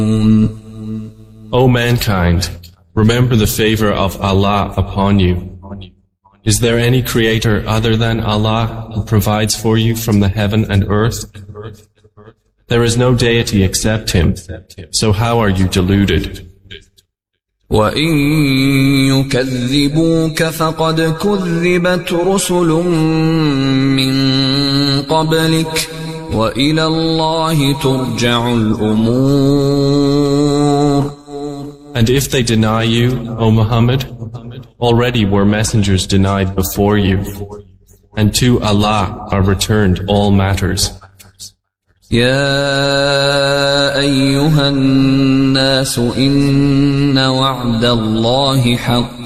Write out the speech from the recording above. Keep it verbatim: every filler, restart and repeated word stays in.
O mankind, remember the favor of Allah upon you. Is there any creator other than Allah who provides for you from the heaven and earth? There is no deity except Him, so how are you deluded? وَإِن يُكَذِّبُوكَ فَقَدْ كُذِّبَتْ رُسُلٌ مِّن قَبْلِكَ وَإِلَى اللَّهِ تُرْجَعُ الْأُمُورُ. And if they deny you, O Muhammad, already were messengers denied before you, and to Allah are returned all matters. يا أيها الناس إن وعد الله حق